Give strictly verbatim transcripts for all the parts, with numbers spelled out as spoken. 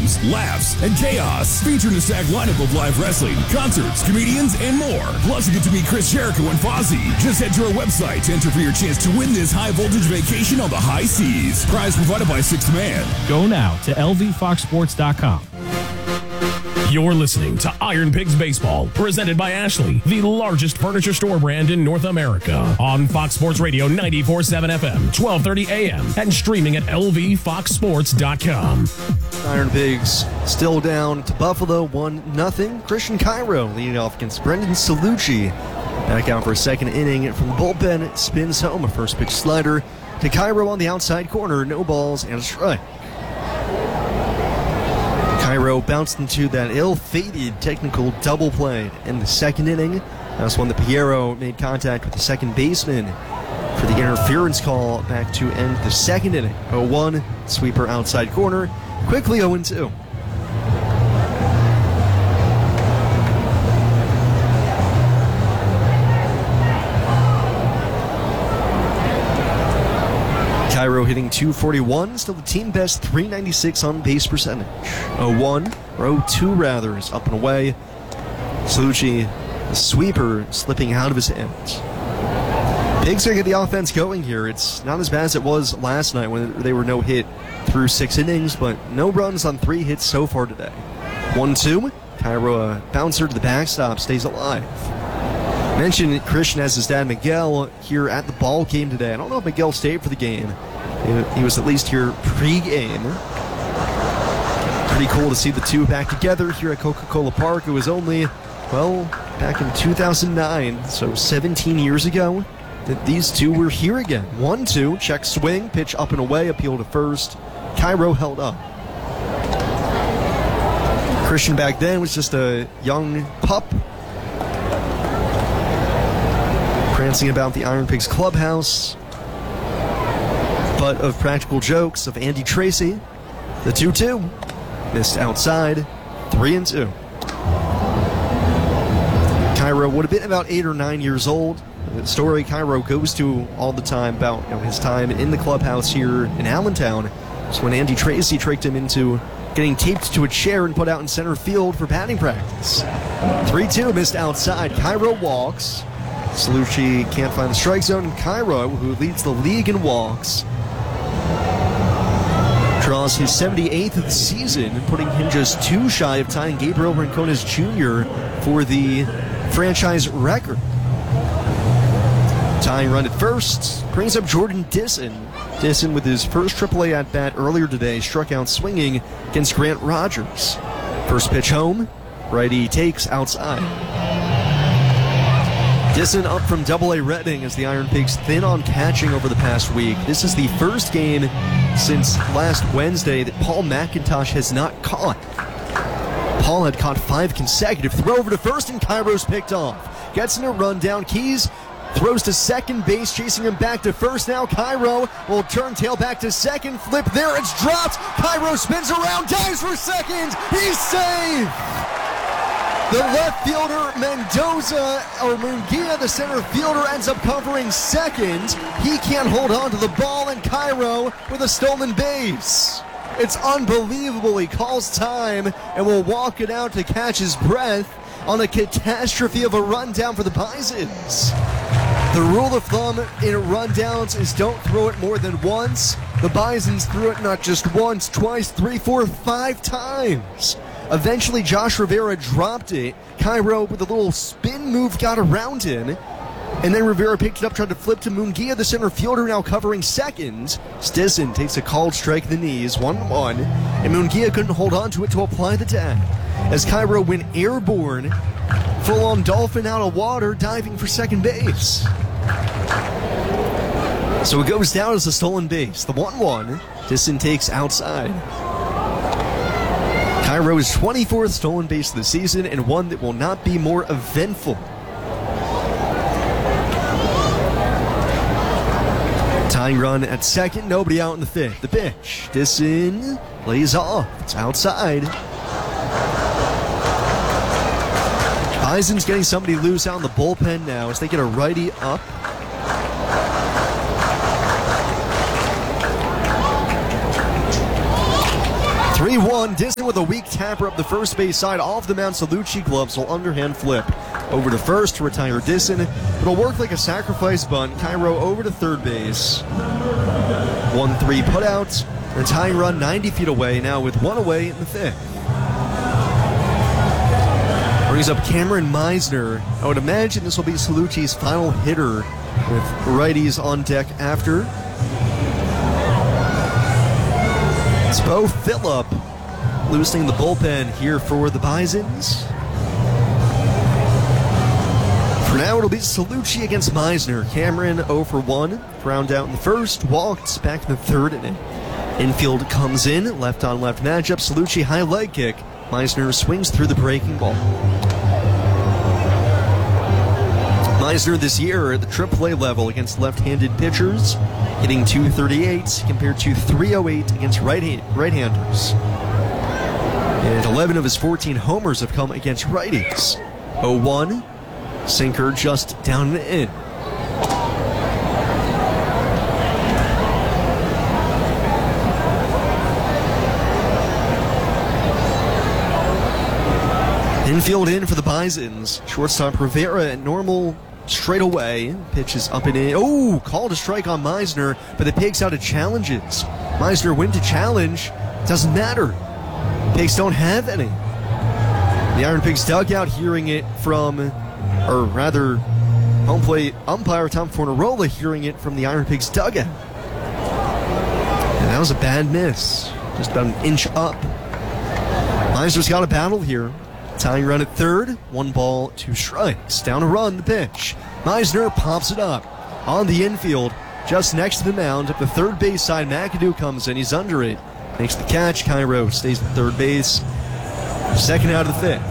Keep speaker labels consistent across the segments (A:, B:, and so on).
A: games, laughs, and chaos. Featuring a stacked lineup of live wrestling, concerts, comedians, and more. Plus, you get to meet Chris Jericho and Fozzy. Just head to our website to enter for your chance to win this high-voltage vacation on the high seas. Prize provided by Sixth Man.
B: Go now to L V fox sports dot com.
C: You're listening to Iron Pigs Baseball, presented by Ashley, the largest furniture store brand in North America. On Fox Sports Radio ninety-four point seven F M, twelve thirty A M, and streaming at L V fox sports dot com.
D: Iron Pigs still down to Buffalo, one nothing. Christian Cairo leading off against Brendan Salucci. Back out for a second inning from the bullpen. Spins home a first pitch slider to Cairo on the outside corner. No balls and a strike. Cairo bounced into that ill-fated technical double play in the second inning. That was when the Piero made contact with the second baseman for the interference call back to end the second inning. oh one, sweeper outside corner, quickly oh two. Cairo hitting two forty-one, still the team best three ninety-six on base percentage. oh one, or oh two rather, is up and away. Salucci, the sweeper, slipping out of his hands. Pigs are going to get the offense going here. It's not as bad as it was last night when they were no hit through six innings, but no runs on three hits so far today. one two, Cairo, a bouncer to the backstop, stays alive. Mentioned Christian has his dad Miguel here at the ball game today. I don't know if Miguel stayed for the game. He was at least here pre-game. Pretty cool to see the two back together here at Coca-Cola Park. It was only, well, back in two thousand nine, so seventeen years ago, that these two were here again. one two, check swing, pitch up and away, appeal to first. Cairo held up. Christian back then was just a young pup, prancing about the Iron Pigs clubhouse. But of practical jokes of Andy Tracy, the two two. Missed outside, three and two. Cairo would have been about eight or nine years old. The story Cairo goes to all the time about, you know, his time in the clubhouse here in Allentown is when Andy Tracy tricked him into getting taped to a chair and put out in center field for batting practice. three two, missed outside. Cairo walks. Salucci can't find the strike zone. Cairo, who leads the league in walks, draws his seventy-eighth of the season, putting him just two shy of tying Gabriel Rincones Junior for the franchise record. Tying run at first brings up Jordan Disson. Disson, with his first triple A at-bat earlier today, struck out swinging against Grant Rogers. First pitch home, righty takes outside. Disson up from double A Reading as the Iron Pigs thin on catching over the past week. This is the first game since last Wednesday that Paul McIntosh has not caught. Paul had caught five consecutive. Throw over to first and Cairo's picked off. Gets in a rundown. Keys throws to second base, chasing him back to first now. Cairo will turn tail back to second. Flip there, it's dropped. Cairo spins around, dives for second. He's safe! The left fielder, Mendoza, or Munguia, the center fielder, ends up covering second. He can't hold on to the ball, and Cairo with a stolen base. It's unbelievable. He calls time and will walk it out to catch his breath on a catastrophe of a rundown for the Bisons. The rule of thumb in rundowns is don't throw it more than once. The Bisons threw it not just once, twice, three, four, five times. Eventually, Josh Rivera dropped it. Cairo, with a little spin move, got around him. And then Rivera picked it up, tried to flip to Munguia, the center fielder, now covering second. Stisson takes a called strike to the knees, one one. And Munguia couldn't hold on to it to apply the tag. As Cairo went airborne, full-on dolphin out of water, diving for second base. So it goes down as a stolen base. The one one, Stisson takes outside. Cairo's twenty-fourth stolen base of the season, and one that will not be more eventful. Tying run at second, nobody out in the fifth. The pitch, Disson lays off, it's outside. Bison's getting somebody loose out in the bullpen now as they get a righty up. three three one, Disney with a weak tapper up the first base side off the mound. Salucci gloves will underhand flip over to first to retire Disson. It'll work like a sacrifice bunt. Cairo over to third base. one three put out. The tying run ninety feet away now with one away in the fifth. Brings up Cameron Meisner. I would imagine this will be Salucci's final hitter with righties on deck after. It's Bo Phillip loosening the bullpen here for the Bisons. For now, it'll be Salucci against Meisner. Cameron oh for one, ground out in the first, walked back in the third inning. Infield comes in, left on left matchup. Salucci high leg kick. Meisner swings through the breaking ball. Meisner this year at the triple A level against left-handed pitchers, hitting two thirty-eight compared to three oh eight against right right-handers. And eleven of his fourteen homers have come against righties. oh one, sinker just down and in. Infield in for the Bisons. Shortstop Rivera at normal straight away. Pitch is up and in. Oh, called a strike on Meisner, but the Pigs out of challenges. Meisner went to challenge. Doesn't matter. Pigs don't have any. The Iron Pigs dugout hearing it from, or rather, home plate umpire Tom Fornarola hearing it from the Iron Pigs dugout. And that was a bad miss. Just about an inch up. Meisner's got a battle here. Tying run at third, one ball, two strikes. Down a run, the pitch. Meisner pops it up on the infield, just next to the mound. Up the third base side, McAdoo comes in. He's under it. Makes the catch. Cairo stays at third base. Second out of the fifth.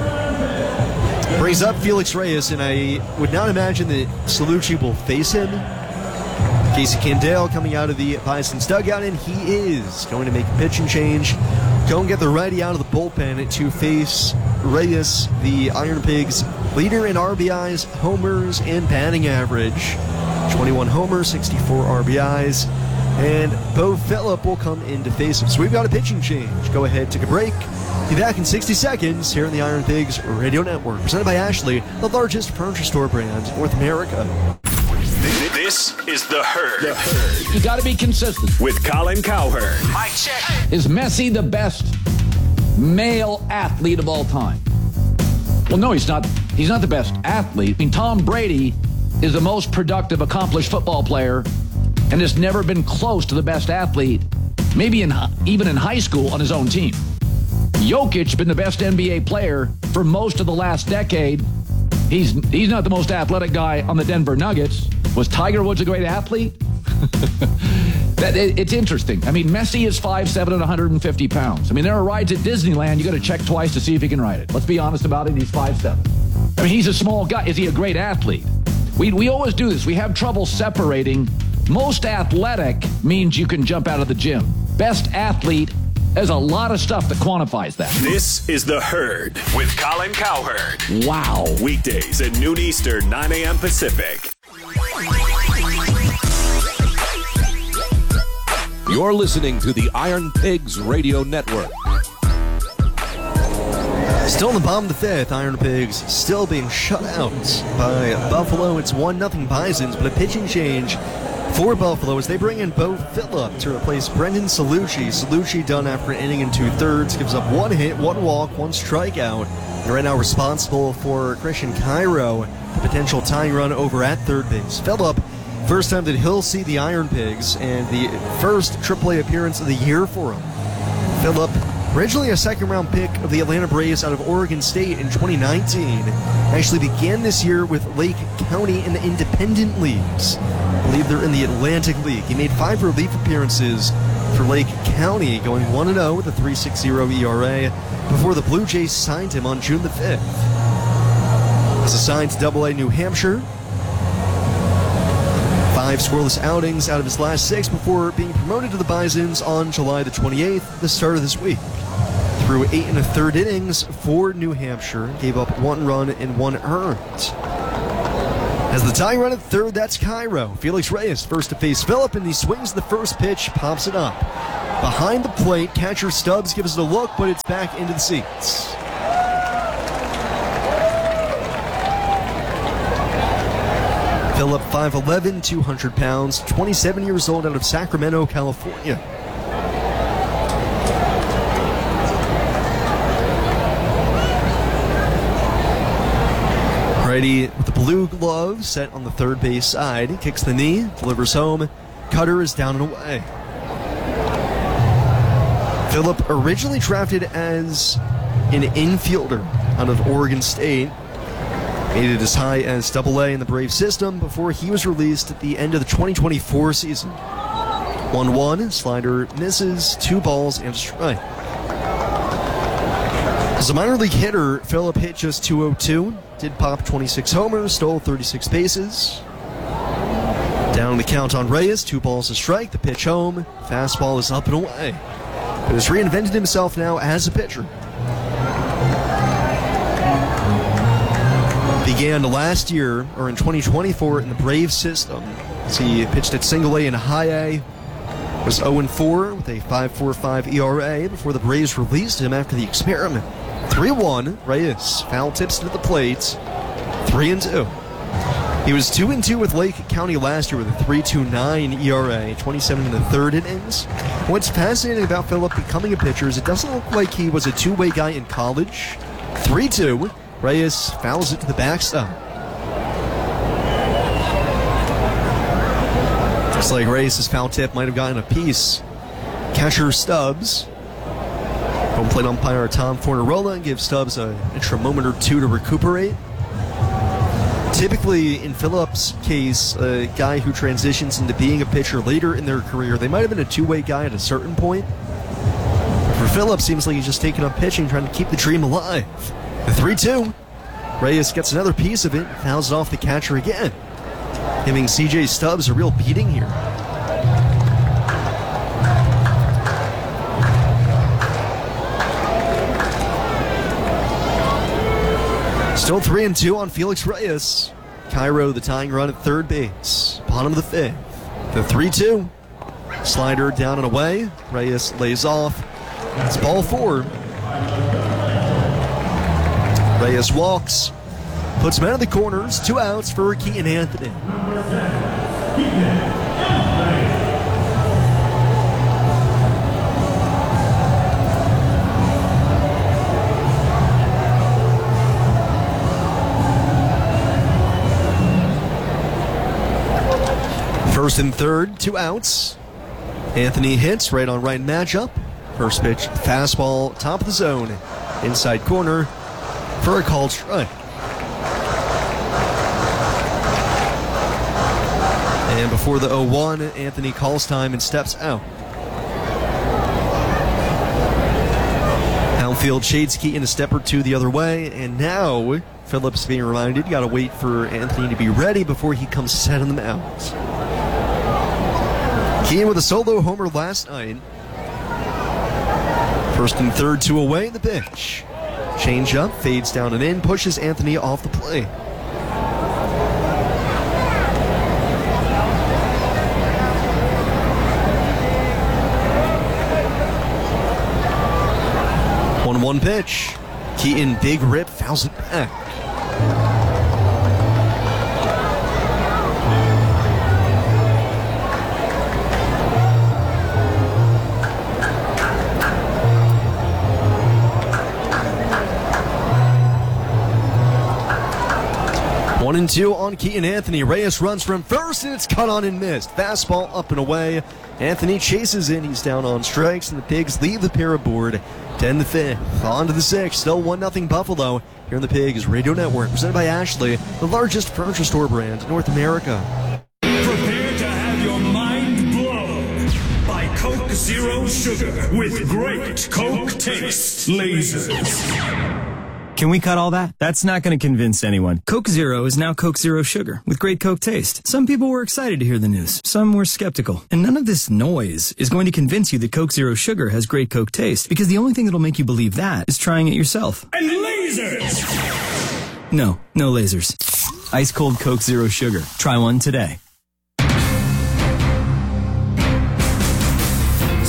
D: Brings up Felix Reyes, and I would not imagine that Salucci will face him. Casey Candale coming out of the Bison's dugout, and he is going to make a pitching change. Go and get the righty out of the bullpen to face Reyes, the Iron Pigs leader in R B Is, homers, and batting average. twenty-one homers, sixty-four R B Is. And Bo Phillip will come in to face him. So we've got a pitching change. Go ahead, take a break. Be back in sixty seconds here on the Iron Pigs Radio Network. Presented by Ashley, the largest furniture store brand in North America.
E: This is The Herd. The Herd.
F: You got to be consistent.
E: With Colin Cowherd.
F: Mic check. Is Messi the best male athlete of all time? Well, no, he's not. He's not the best athlete. I mean, Tom Brady is the most productive, accomplished football player and has never been close to the best athlete, maybe in even in high school on his own team. Jokic has been the best N B A player for most of the last decade. He's he's not the most athletic guy on the Denver Nuggets. Was Tiger Woods a great athlete? that it, It's interesting. I mean, Messi is five seven and one hundred fifty pounds. I mean, there are rides at Disneyland you got to check twice to see if he can ride it. Let's be honest about it. He's five seven. I mean, he's a small guy. Is he a great athlete? We we always do this. We have trouble separating. Most athletic means you can jump out of the gym. Best athlete, there's a lot of stuff that quantifies that.
E: This is The Herd with Colin Cowherd.
F: Wow.
E: Weekdays at noon Eastern, nine a.m. Pacific.
G: You're listening to the Iron Pigs Radio Network.
D: Still in the bottom of the fifth, Iron Pigs still being shut out by Buffalo. It's one nothing Bisons, but a pitching change for Buffalo as they bring in Bo Phillip to replace Brendan Salucci. Salucci done after an inning and two-thirds, gives up one hit, one walk, one strikeout. And right now responsible for Christian Cairo, the potential tying run over at third base. Phillip, first time that he'll see the Iron Pigs, and the first triple A appearance of the year for him. Phillip, originally a second-round pick of the Atlanta Braves out of Oregon State in twenty nineteen, actually began this year with Lake County in the independent leagues. I believe they're in the Atlantic League. He made five relief appearances for Lake County, going one and oh with a three point six oh E R A before the Blue Jays signed him on June the fifth. He's assigned to double A New Hampshire. Five scoreless outings out of his last six before being promoted to the Bisons on July the twenty-eighth, the start of this week. Through eight and a third innings for New Hampshire, gave up one run and one earned. As the tying run at third, that's Cairo. Felix Reyes first to face Phillip, and he swings the first pitch, pops it up. behind the plate. Catcher Stubbs gives it a look, but it's back into the seats. Phillip, five eleven, two hundred pounds, twenty-seven years old, out of Sacramento, California. Righty with the blue glove set on the third base side. He kicks the knee, delivers home. Cutter is down and away. Phillip, originally drafted as an infielder out of Oregon State, made it as high as double A in the Brave system before he was released at the end of the twenty twenty-four season. one one, slider misses, two balls and a strike. As a minor league hitter, Phillip hit just two oh two, did pop twenty-six homers, stole thirty-six bases. Down the count on Reyes, two balls a strike, the pitch home, fastball is up and away. But has reinvented himself now as a pitcher. Began last year, or in twenty twenty-four, in the Brave system. As he pitched at single A and high A, was oh and four with a five point four five E R A before the Braves released him after the experiment. three one, Reyes foul tips to the plate, three and two. He was two and two with Lake County last year with a three point two nine E R A, twenty-seven in the third innings. What's fascinating about Phillip becoming a pitcher is it doesn't look like he was a two-way guy in college. three two, Reyes fouls it to the backstop. Looks like Reyes' foul tip might have gotten a piece. Catcher Stubbs. Home plate umpire Tom Fornarola gives Stubbs an extra moment or two to recuperate. Typically, in Phillip's case, a guy who transitions into being a pitcher later in their career, they might have been a two-way guy at a certain point. But for Phillip, seems like he's just taking up pitching, trying to keep the dream alive. The three two. Reyes gets another piece of it, fouls it off the catcher again, giving C J Stubbs a real beating here. Still three and two on Felix Reyes. Cairo the tying run at third base. Bottom of the fifth. The three two. Slider down and away. Reyes lays off. It's ball four. Reyes walks. Puts him out of the corners. Two outs for Keaton Anthony. First and third, two outs. Anthony hits right on right matchup. First pitch, fastball, top of the zone, inside corner for a called strike. And before the oh one, Anthony calls time and steps out. Outfield shades Keaton a step or two the other way, and now Phillip's being reminded, you got to wait for Anthony to be ready before he comes set on the mound. Keaton with a solo homer last night. First and third, two away, the pitch. Change up, fades down and in, pushes Anthony off the plate. one one pitch. Keaton, big rip, fouls it back. One and two on Keaton Anthony. Reyes runs from first, and it's cut on and missed. Fastball up and away. Anthony chases in. He's down on strikes, and the Pigs leave the pair aboard. ten the fifth. On to the sixth. Still one nothing Buffalo. Here on the Pigs Radio Network. Presented by Ashley, the largest furniture store brand in North America.
H: Prepare to have your mind blown by Coke Zero Sugar with great Coke taste lasers.
I: Can we cut all that? That's not going to convince anyone. Coke Zero is now Coke Zero Sugar with great Coke taste. Some people were excited to hear the news. Some were skeptical. And none of this noise is going to convince you that Coke Zero Sugar has great Coke taste, because the only thing that'll make you believe that is trying it yourself.
H: And lasers!
I: No, no lasers. Ice cold Coke Zero Sugar. Try one today.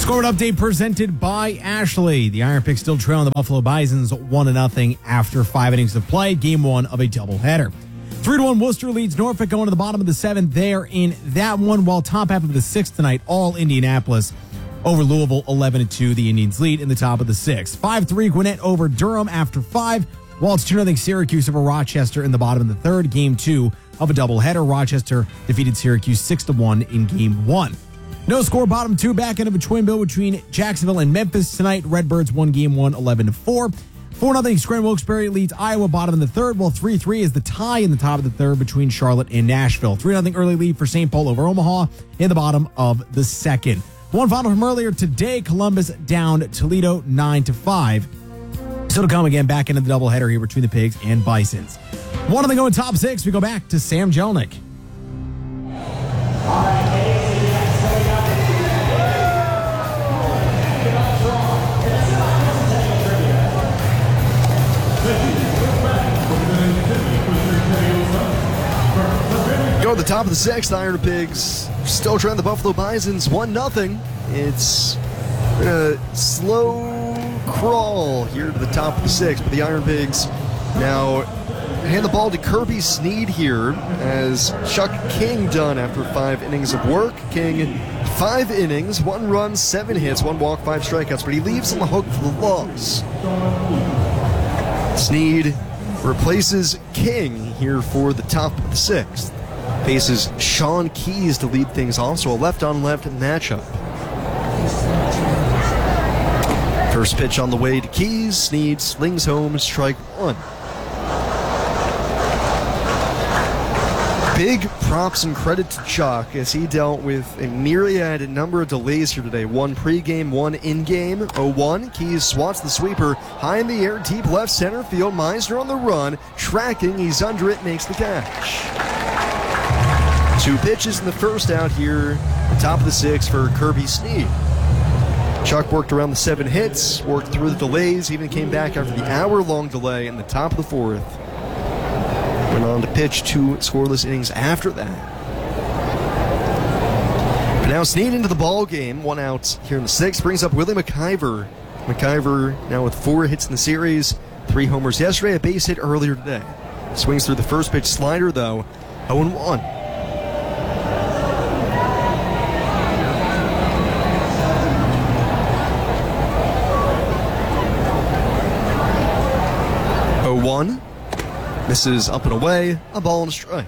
J: Score update presented by Ashley. The Iron Pigs still trailing the Buffalo Bisons one to nothing after five innings of play. Game one of a doubleheader. Three to one Worcester leads Norfolk going to the bottom of the seventh there in that one. While top half of the sixth tonight, all Indianapolis over Louisville eleven to two. The Indians lead in the top of the sixth. five three Gwinnett over Durham after five. While it's two nothing Syracuse over Rochester in the bottom of the third. Game two of a doubleheader. Rochester defeated Syracuse six to one in game one. No score, bottom two, back end of a twin bill between Jacksonville and Memphis tonight. Redbirds won game one, eleven to four. four nothing Scranton Wilkes-Barre leads Iowa bottom in the third, while three three is the tie in the top of the third between Charlotte and Nashville. three nothing early lead for Saint Paul over Omaha in the bottom of the second. One final from earlier today, Columbus down Toledo nine to five. Still to come again, back into the doubleheader here between the Pigs and Bisons. One nothing going top six, we go back to Sam Jelnick.
D: Go to the top of the sixth, Iron Pigs still trying the Buffalo Bisons one nothing. It's a slow crawl here to the top of the sixth, but the Iron Pigs now hand the ball to Kirby Sneed here as Chuck King done after five innings of work. King, five innings, one run, seven hits, one walk, five strikeouts, but he leaves on the hook for the loss. Sneed replaces King here for the top of the sixth. Faces Sean Keys to lead things off, so a left-on-left matchup. First pitch on the way to Keys. Sneed slings home, strike one. Big props and credit to Chuck as he dealt with a myriad number of delays here today. One pregame, one in-game. oh one, Keys swats the sweeper high in the air, deep left center field. Meisner on the run, tracking, he's under it, makes the catch. Two pitches in the first out here, the top of the sixth for Kirby Sneed. Chuck worked around the seven hits, worked through the delays, even came back after the hour-long delay in the top of the fourth. Went on to pitch two scoreless innings after that. But now Sneed into the ball game, one out here in the sixth, brings up Willie McIver. McIver now with four hits in the series, three homers yesterday, a base hit earlier today. Swings through the first pitch slider though, oh one. oh one. Misses up and away, a ball and a strike.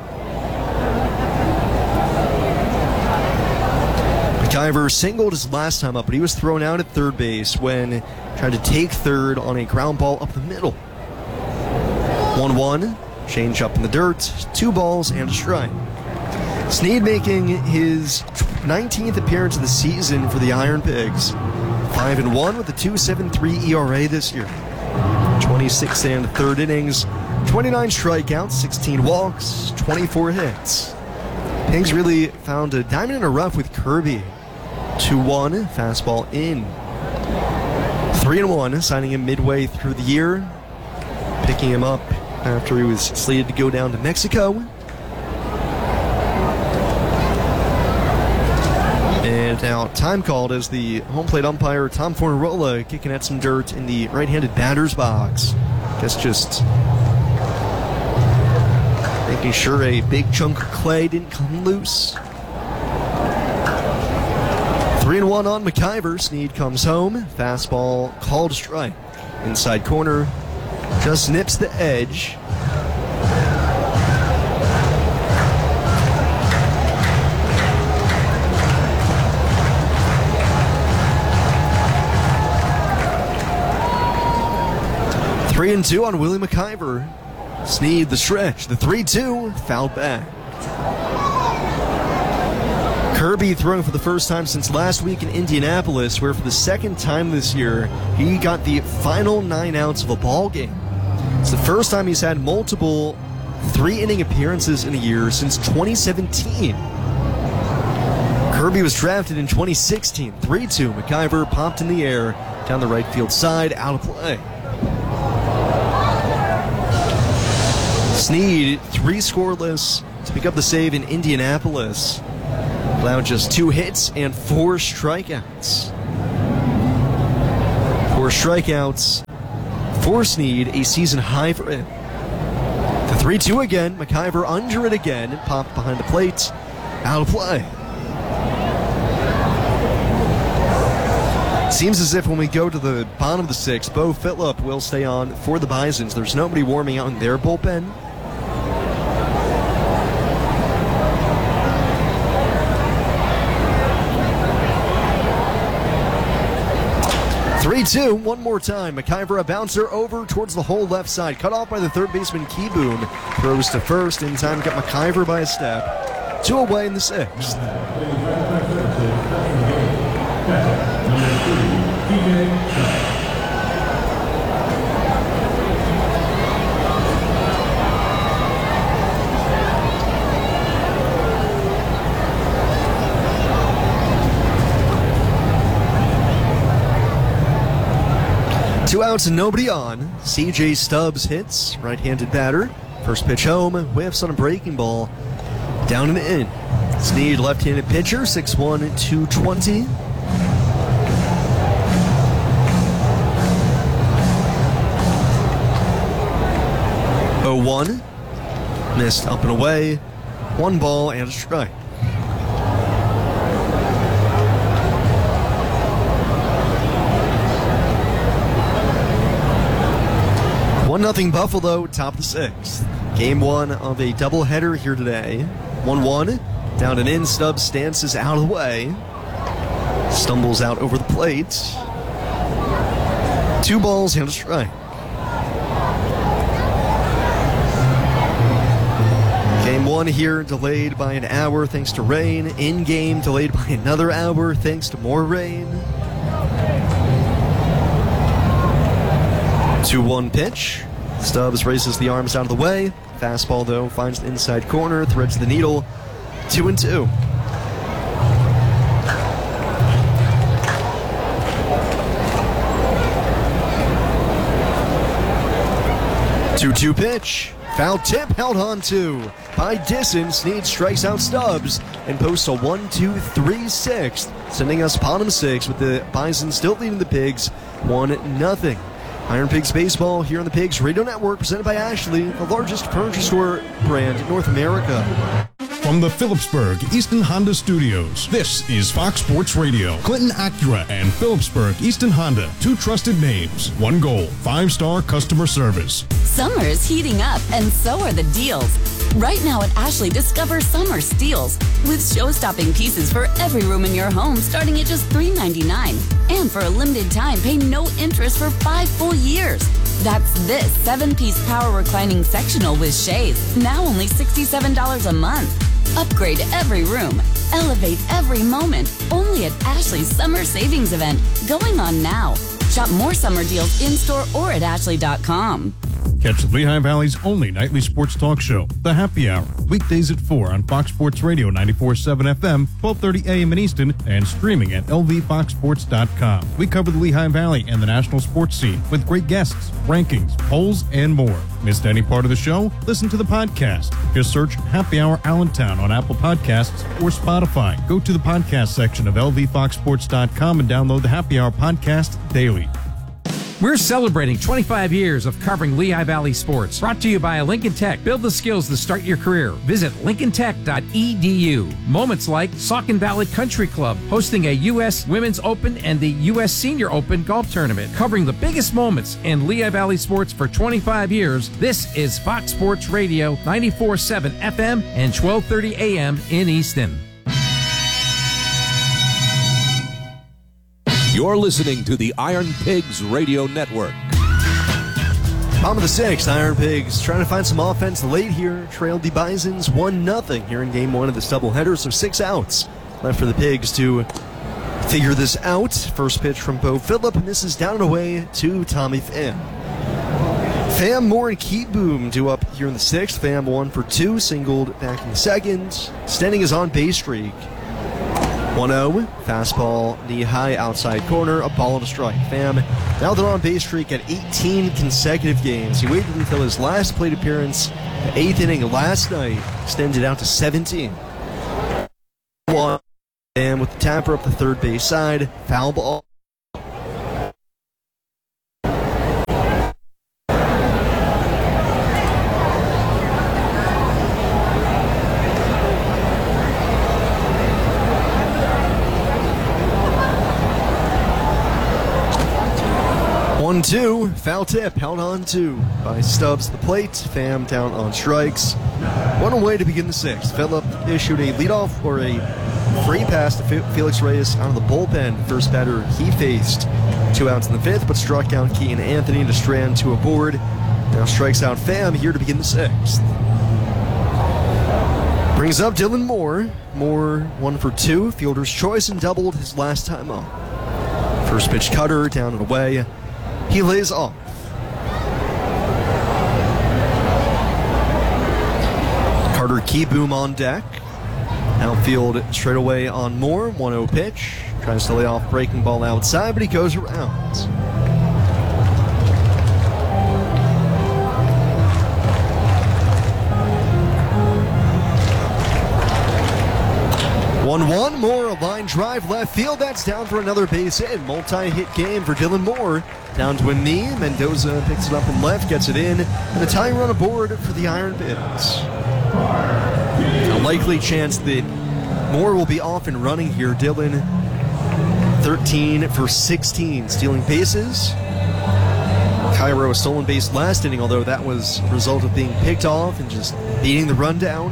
D: McIver singled his last time up, but he was thrown out at third base when trying to take third on a ground ball up the middle. one one, change up in the dirt, two balls and a strike. Sneed making his nineteenth appearance of the season for the Iron Pigs. five and one with a two point seven three E R A this year. twenty-six and third innings, twenty-nine strikeouts, sixteen walks, twenty-four hits. Pigs really found a diamond in a rough with Kirby. two one, fastball in. three and one, signing him midway through the year. Picking him up after he was slated to go down to Mexico. And now time called as the home plate umpire Tom Fornarola kicking at some dirt in the right-handed batter's box. Guess just making sure a big chunk of clay didn't come loose. Three and one on McIver. Sneed comes home. Fastball called strike. Inside corner. Just nips the edge. Three and two on Willie McIver. Sneed the stretch. The three two, fouled back. Kirby throwing for the first time since last week in Indianapolis, where for the second time this year, he got the final nine outs of a ball game. It's the first time he's had multiple three-inning appearances in a year since twenty seventeen. Kirby was drafted in twenty sixteen. three two, McIver popped in the air, down the right field side, out of play. Sneed, three scoreless to pick up the save in Indianapolis. allowed just two hits and four strikeouts. Four strikeouts for Snead, a season high for him. The three two again, McIver under it again, popped behind the plate, out of play. Seems as if when we go to the bottom of the sixth, Bo Phillip will stay on for the Bisons. There's nobody warming out in their bullpen. three two, one more time. McIver, a bouncer over towards the whole left side. Cut off by the third baseman, Keyboom. Throws to first. In time, got McIver by a step. Two away in the sixth. Two outs and nobody on. C J Stubbs hits, right-handed batter. First pitch home, whiffs on a breaking ball. Down and in. Snead, left-handed pitcher, six one, two twenty. oh one. Missed up and away. One ball and a strike. one nothing Buffalo, top of the sixth. Game one of a doubleheader here today. one one. Down and in. Stubbs stances out of the way. Stumbles out over the plate. Two balls and a strike. Game one here delayed by an hour thanks to rain. In game delayed by another hour thanks to more rain. two one pitch. Stubbs races the arms out of the way. Fastball, though, finds the inside corner, threads the needle. Two and two. two two pitch. Foul tip held on to by Disson. Snead strikes out Stubbs and posts a one two three sixth, sending us bottom six with the Bison still leading the Pigs one nothing. Iron Pigs Baseball here on the Pigs Radio Network, presented by Ashley, the largest furniture store brand in North America.
K: From the Phillipsburg Easton Honda Studios, this is Fox Sports Radio. Clinton Acura and Phillipsburg Easton Honda, two trusted names, one goal, five-star customer service.
L: Summer's heating up, and so are the deals. Right now at Ashley, discover summer steals with show-stopping pieces for every room in your home starting at just three ninety-nine. And for a limited time, pay no interest for five full years. That's this seven-piece power reclining sectional with shades, now only sixty-seven dollars a month. Upgrade every room, elevate every moment, only at Ashley's Summer Savings Event, going on now. Shop more summer deals in-store or at ashley dot com.
K: Catch the Lehigh Valley's only nightly sports talk show, The Happy Hour, weekdays at four on Fox Sports Radio ninety-four point seven F M, twelve thirty A M in Easton, and streaming at L V fox sports dot com. We cover the Lehigh Valley and the national sports scene with great guests, rankings, polls, and more. Missed any part of the show? Listen to the podcast. Just search Happy Hour Allentown on Apple Podcasts or Spotify. Go to the podcast section of L V fox sports dot com and download the Happy Hour podcast daily.
M: We're celebrating twenty-five years of covering Lehigh Valley sports. Brought to you by Lincoln Tech. Build the skills to start your career. Visit lincoln tech dot e d u. Moments like Saucon Valley Country Club hosting a U S Women's Open and the U S Senior Open golf tournament. Covering the biggest moments in Lehigh Valley sports for twenty-five years. This is Fox Sports Radio ninety-four point seven F M and twelve thirty A M in Easton.
G: You're listening to the Iron Pigs Radio Network.
D: Bottom of the sixth, Iron Pigs trying to find some offense late here. Trailed the Bisons one nothing here in game one of this doubleheader, so six outs left for the Pigs to figure this out. First pitch from Bo Phillip, and this is down and away to Tommy Pham. Pham, Moore, and Keyboom do up here in the sixth. Pham one for two, singled back in the second. Standing his on-base streak. one oh, fastball, knee high, outside corner, a ball and a strike. Pham, now they're on base streak at eighteen consecutive games. He waited until his last plate appearance, the eighth inning last night, extended out to seventeen. One. And with the tapper up the third base side, foul ball. one two, foul tip, held on to by Stubbs the plate. Pham down on strikes. One away to begin the sixth. Phillip issued a leadoff or a free pass to Felix Reyes out of the bullpen. First batter he faced. Two outs in the fifth, but struck out Keaton Anthony to strand to a board. Now strikes out Pham here to begin the sixth. Brings up Dylan Moore. Moore one for two, fielder's choice, and doubled his last time up. First pitch cutter down and away. He lays off. Carter Kieboom on deck. Outfield straight away on Moore. one oh pitch. Tries to lay off breaking ball outside, but he goes around. one one, Moore, a line drive left field. That's down for another base hit. Multi-hit game for Dylan Moore. Down to a knee. Mendoza picks it up from left, gets it in, and a tying run aboard for the Iron Pigs. A likely chance that Moore will be off and running here. Dylan, thirteen for sixteen, stealing bases. Cairo a stolen base last inning, although that was a result of being picked off and just beating the run down.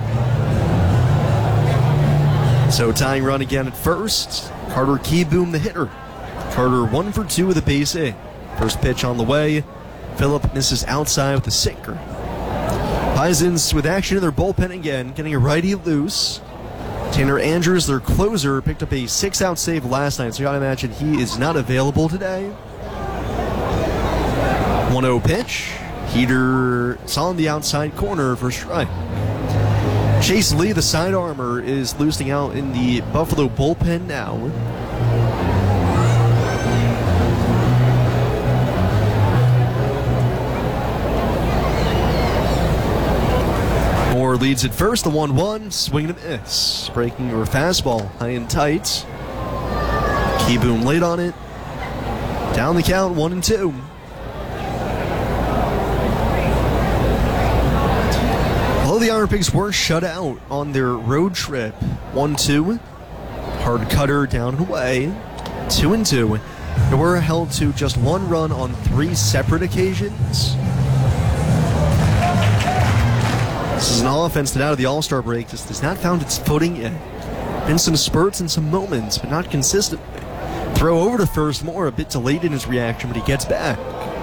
D: So tying run again at first. Carter Kieboom, the hitter. Carter one for two with a base hit. First pitch on the way. Phillip misses outside with a sinker. Bisons with action in their bullpen again, getting a righty loose. Tanner Andrews, their closer, picked up a six-out save last night, so you gotta imagine he is not available today. one oh pitch. Heater is on the outside corner for strike. Chase Lee, the side armor, is losing out in the Buffalo bullpen now. Moore leads at first, the one one, swing and a miss. Breaking your fastball, high and tight. Kieboom late on it. Down the count, one and two. Although the Iron Pigs were shut out on their road trip, one two. Hard cutter down and away, two and two. They were held to just one run on three separate occasions. This is an offense that out of the All-Star break just has not found its footing yet. Been some spurts and some moments, but not consistently. Throw over to first, Moore a bit delayed in his reaction, but he gets back.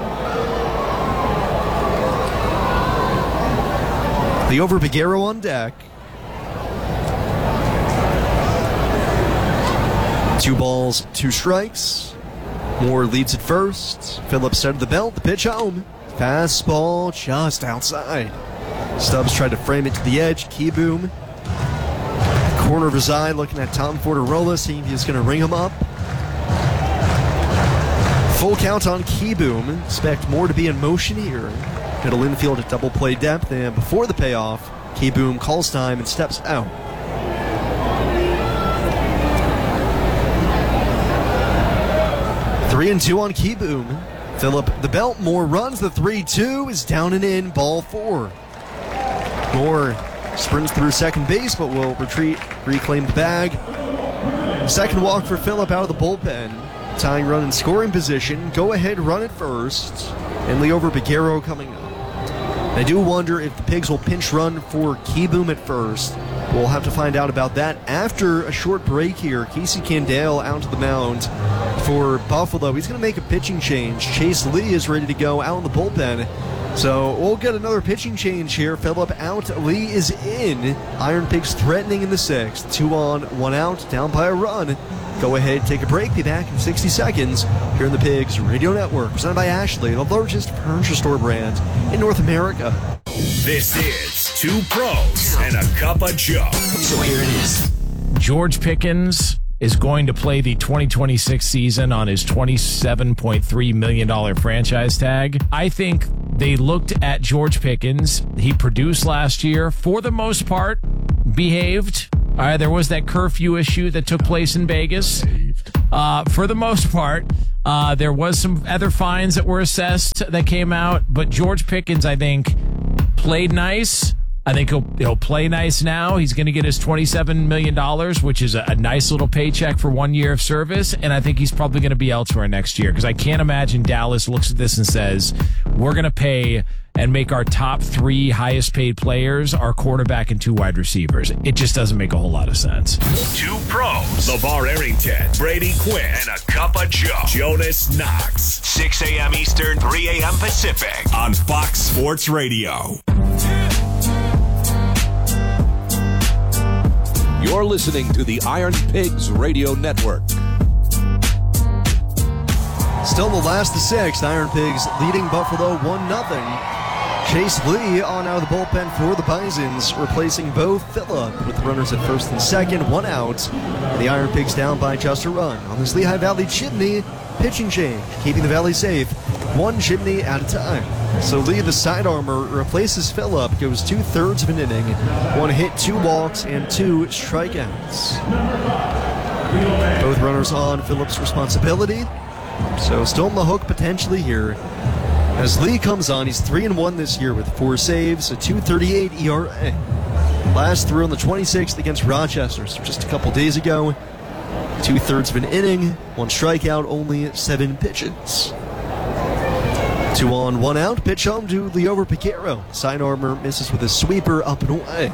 D: The over Piguero on deck. Two balls, two strikes. Moore leads at first. Phillips set the belt, the pitch home. Fastball just outside. Stubbs tried to frame it to the edge. Kieboom, corner of his eye, looking at Tom Fortarola, seeing if he's going to ring him up. Full count on Kieboom. Expect Moore to be in motion here. Middle infield at double play depth, and before the payoff, Kieboom calls time and steps out. Three and two on Kieboom. Phillip the belt. Moore runs. The three two is down and in. Ball four. Moore sprints through second base, but will retreat, reclaim the bag. Second walk for Phillip out of the bullpen. Tying run in scoring position. Go ahead, run at first. And Liover Piguero coming up. I do wonder if the Pigs will pinch run for Kieboom at first. We'll have to find out about that after a short break here. Casey Candale out to the mound for Buffalo. He's going to make a pitching change. Chase Lee is ready to go out in the bullpen. So we'll get another pitching change here. Phillip out, Lee is in. Iron Pigs threatening in the sixth. Two on, one out, down by a run. Go ahead, take a break, be back in sixty seconds here in the Pigs Radio Network, presented by Ashley, the largest furniture store brand in North America.
H: This is Two Pros and a Cup of Joe.
C: So here it is. George Pickens is going to play the twenty twenty-six season on his twenty-seven point three million dollars franchise tag. I think they looked at George Pickens. He produced last year, for the most part, behaved,
N: All right, there was that curfew issue that took place in Vegas. Uh, for the most part, uh, there was some other fines that were assessed that came out, but George Pickens, I think, played nice. I think he'll he'll play nice now. He's going to get his twenty-seven million dollars, which is a, a nice little paycheck for one year of service, and I think he's probably going to be elsewhere next year because I can't imagine Dallas looks at this and says, we're going to pay and make our top three highest paid players our quarterback and two wide receivers. It just doesn't make a whole lot of sense.
E: Two pros, LeVar Arrington, Brady Quinn, and a cup of Joe, Jonas Knox. six a.m. Eastern, three a.m. Pacific on Fox Sports Radio.
G: You're listening to the Iron Pigs Radio Network.
D: Still the last of six, Iron Pigs leading Buffalo one nothing. Chase Lee on out of the bullpen for the Bisons, replacing Bo Phillip with runners at first and second, one out. The Iron Pigs down by just a run on this Lehigh Valley Chimney pitching change, keeping the Valley safe, one chimney at a time. So Lee, the side armor, replaces Phillip, goes two-thirds of an inning, one hit, two walks, and two strikeouts. Both runners on Phillip's responsibility, so still on the hook potentially here. As Lee comes on, he's three and one this year with four saves, a two thirty-eight E R A. Last through on the twenty-sixth against Rochester, so just a couple days ago. Two-thirds of an inning, one strikeout, only seven pitches. Two on, one out, pitch home to Liover Piquero. Side armor misses with a sweeper up and away.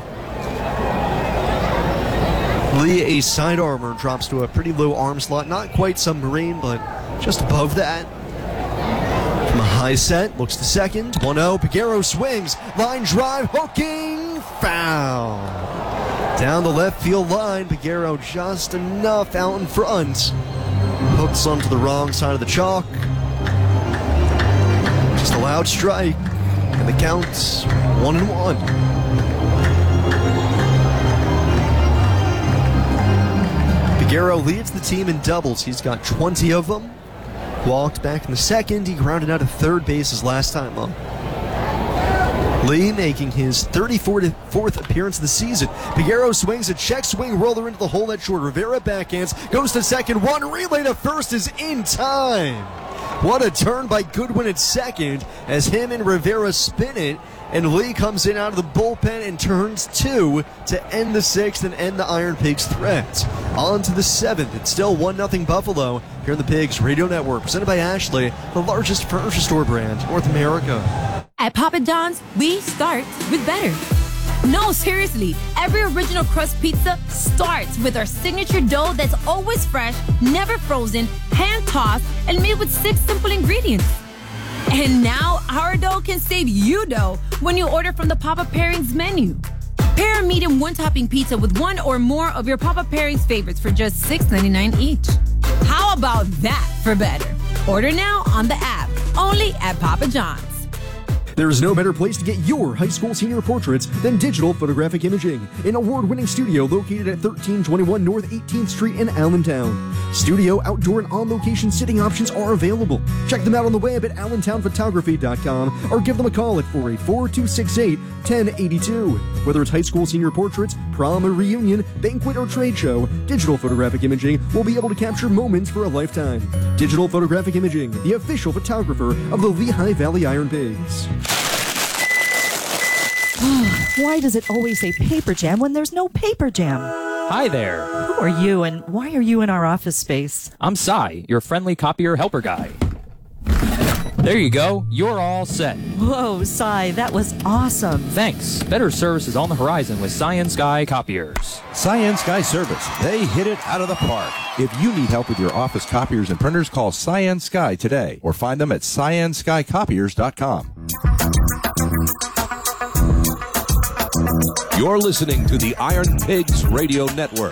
D: Lee, a side armor, drops to a pretty low arm slot, not quite submarine, but just above that. From a high set, looks to second, one oh, Piquero swings, line drive, hooking, foul. Down the left field line, Piquero just enough out in front. Hooks onto the wrong side of the chalk. Just a loud strike, and the count's one and one. Piquero leads the team in doubles. He's got twenty of them. Walked back in the second. He grounded out at third base his last time up. Lee making his thirty-fourth appearance of the season. Piquero swings a check swing roller into the hole net short. Rivera backhands, goes to second. One relay to first is in time. What a turn by Goodwin at second as him and Rivera spin it. And Lee comes in out of the bullpen and turns two to end the sixth and end the Iron Pigs' threat. On to the seventh. It's still one nothing Buffalo here on the Pigs Radio Network, presented by Ashley, the largest furniture store brand in North America.
O: At Papa John's, we start with better. No, seriously, every original crust pizza starts with our signature dough that's always fresh, never frozen, hand-tossed, and made with six simple ingredients. And now our dough can save you dough when you order from the Papa Pairings menu. Pair a medium one-topping pizza with one or more of your Papa Pairings favorites for just six ninety-nine each. How about that for better? Order now on the app, only at Papa John's.
D: There's no better place to get your high school senior portraits than Digital Photographic Imaging, an award-winning studio located at thirteen twenty-one North eighteenth Street in Allentown. Studio, outdoor, and on-location sitting options are available. Check them out on the web at allentown photography dot com or give them a call at four eight four, two six eight, one oh eight two. Whether it's high school senior portraits, prom or reunion, banquet or trade show, Digital Photographic Imaging will be able to capture moments for a lifetime. Digital Photographic Imaging, the official photographer of the Lehigh Valley Iron Pigs.
P: Why does it always say paper jam when there's no paper jam?
Q: Hi there.
P: Who are you and why are you in our office space?
Q: I'm Cy, your friendly copier helper guy. There you go. You're all set.
P: Whoa, Cy, that was awesome.
Q: Thanks. Better service is on the horizon with Cyan Sky Copiers.
R: Cyan Sky Service. They hit it out of the park. If you need help with your office copiers and printers, call Cyan Sky today or find them at cyan sky copiers dot com.
G: You're listening to the Iron Pigs Radio Network.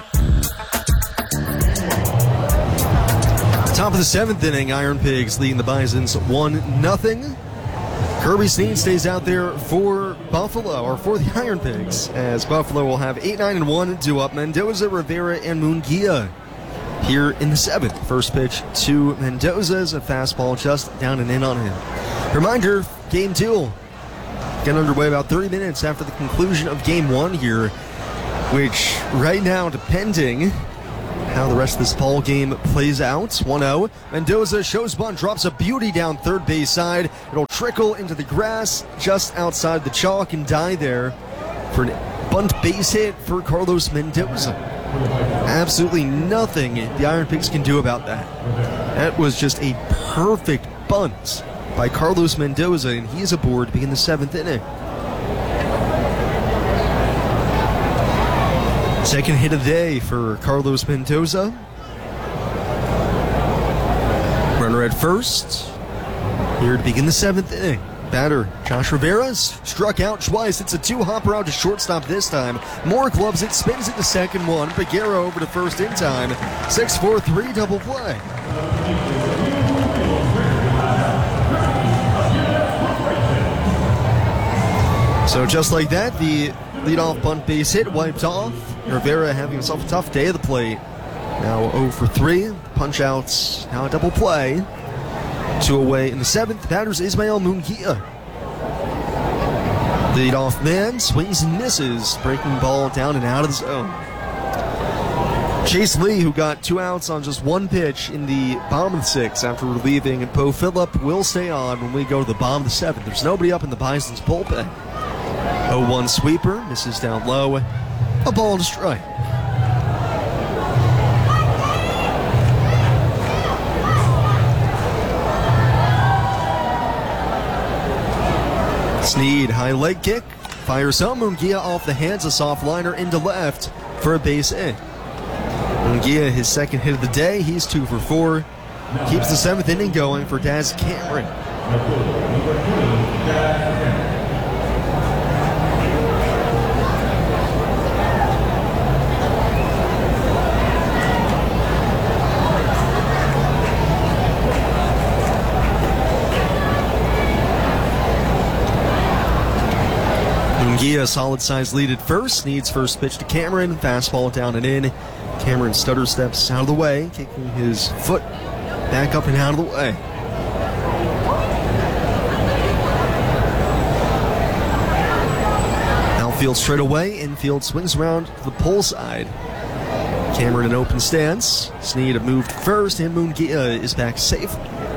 D: Top of the seventh inning, Iron Pigs leading the Bisons one nothing. Kirby Snead stays out there for Buffalo, or for the Iron Pigs, as Buffalo will have eight nine and one due up Mendoza, Rivera, and Munguia here in the seventh. First pitch to Mendoza is a fastball just down and in on him. Reminder, game two. Get underway about thirty minutes after the conclusion of game one here which right now, depending how the rest of this ball game plays out, one oh. Mendoza shows bunt, drops a beauty down third base side. It'll trickle into the grass just outside the chalk and die there for an bunt base hit for Carlos Mendoza. Absolutely nothing the Iron Pigs can do about that. That was just a perfect bunt by Carlos Mendoza, and he's aboard to begin the seventh inning. Second hit of the day for Carlos Mendoza. Runner at first. Here to begin the seventh inning. Batter Josh Rivera struck out twice. It's a two-hopper out to shortstop this time. Moore gloves it, spins it to second one. Peguero over to first in time. six four three double play. So just like that, the leadoff bunt base hit wiped off. Rivera having himself a tough day at the plate. Now oh for three. Punch outs. Now a double play. Two away in the seventh. Batters Ismael Munguia. Leadoff man swings and misses. Breaking ball down and out of the zone. Chase Lee, who got two outs on just one pitch in the bottom of the sixth after relieving, and Bo Phillip will stay on when we go to the bottom of the seventh. There's nobody up in the Bison's bullpen. oh one sweeper, misses down low. A ball and a strike. Sneed, high leg kick, fires home. Munguia off the hands, a soft liner into left for a base hit. Munguia, his second hit of the day, he's two for four. Keeps the seventh inning going for Daz Cameron. Munguia, solid size lead at first. Needs first pitch to Cameron. Fastball down and in. Cameron stutter steps out of the way, kicking his foot back up and out of the way. Outfield straight away. Infield swings around to the pole side. Cameron in open stance. Sneed moved first, and Munguia is back safe.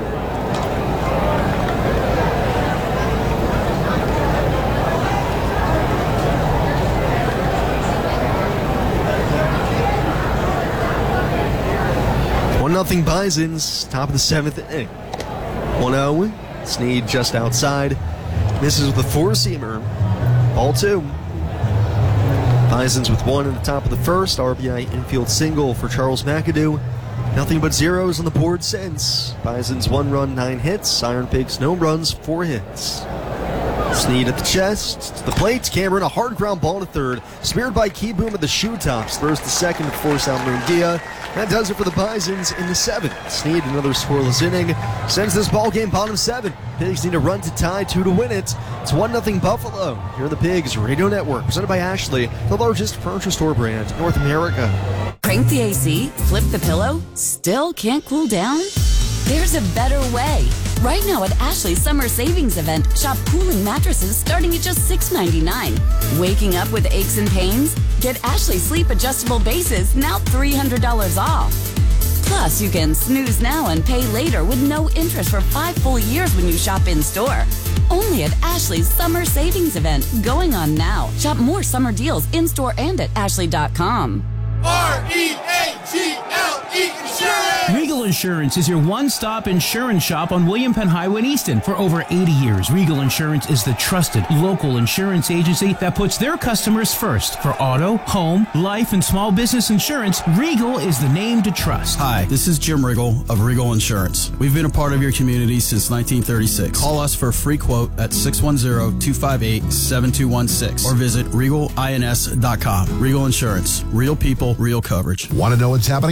D: Nothing Bisons, top of the seventh inning. one oh. Sneed just outside. Misses with a four-seamer. Ball two. Bisons with one in the top of the first. R B I infield single for Charles McAdoo. Nothing but zeros on the board since. Bisons one run, nine hits. Iron Pigs no runs, four hits. Sneed at the chest, to the plate. Cameron, a hard ground ball to third. Speared by Keyboom at the shoe tops. Throws to second to force out Munguia. That does it for the Bisons in the seventh. Sneed, another scoreless inning. Sends this ball game bottom seven. Pigs need a run to tie, two to win it. It's one nothing Buffalo. Here are the Pigs Radio Network, presented by Ashley, the largest furniture store brand in North America.
L: Crank the A C, flip the pillow, still can't cool down? There's a better way. Right now at Ashley's Summer Savings Event, shop cooling mattresses starting at just six ninety-nine. Waking up with aches and pains? Get Ashley Sleep Adjustable Bases, now three hundred dollars off. Plus, you can snooze now and pay later with no interest for five full years when you shop in-store. Only at Ashley's Summer Savings Event, going on now. Shop more summer deals in-store and at ashley dot com.
S: R E A G L E Insurance!
B: Regal Insurance is your one-stop insurance shop on William Penn Highway in Easton. For over eighty years, Regal Insurance is the trusted local insurance agency that puts their customers first. For auto, home, life, and small business insurance, Regal is the name to trust.
T: Hi, this is Jim Riggle of Regal Insurance. We've been a part of your community since nineteen thirty-six. Call us for a free quote at six one zero, two five eight, seven two one six or visit regal ins dot com. Regal Insurance. Real people, real coverage.
U: Want to know what's happening in the Lehigh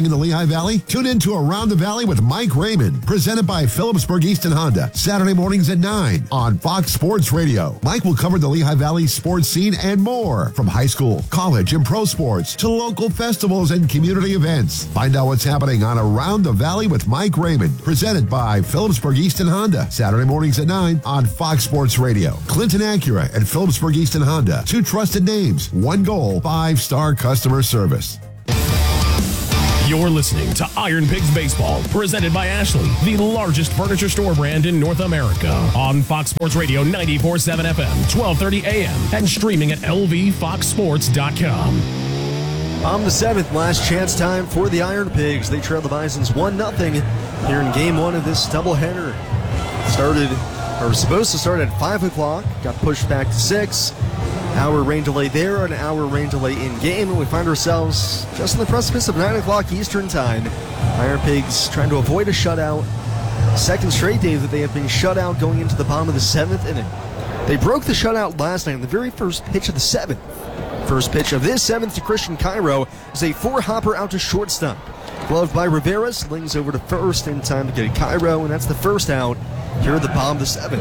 U: Valley? Tune in to Around the Valley with Mike Raymond, presented by Phillipsburg Easton Honda, Saturday mornings at nine on Fox Sports Radio. Mike will cover the Lehigh Valley sports scene and more, from high school, college, and pro sports to local festivals and community events. Find out what's happening on Around the Valley with Mike Raymond, presented by Phillipsburg Easton Honda, Saturday mornings at nine on Fox Sports Radio. Clinton Acura and Phillipsburg Easton Honda, two trusted names, one goal, five-star customer service.
C: You're listening to Iron Pigs Baseball, presented by Ashley, the largest furniture store brand in North America. On Fox Sports Radio ninety-four point seven F M, twelve thirty A M, and streaming at L V fox sports dot com.
D: On the seventh, last chance time for the Iron Pigs. They trail the Bisons one nothing here in game one of this doubleheader. Started, or was supposed to start at five o'clock, got pushed back to six. Hour rain delay there, an hour rain delay in game, and we find ourselves just on the precipice of nine o'clock Eastern time. Iron Pigs trying to avoid a shutout. Second straight day that they have been shut out going into the bottom of the seventh inning. They broke the shutout last night on the very first pitch of the seventh. First pitch of this seventh to Christian Cairo is a four-hopper out to shortstop. Gloved by Rivera, slings over to first in time to get Cairo, and that's the first out here at the bottom of the seventh.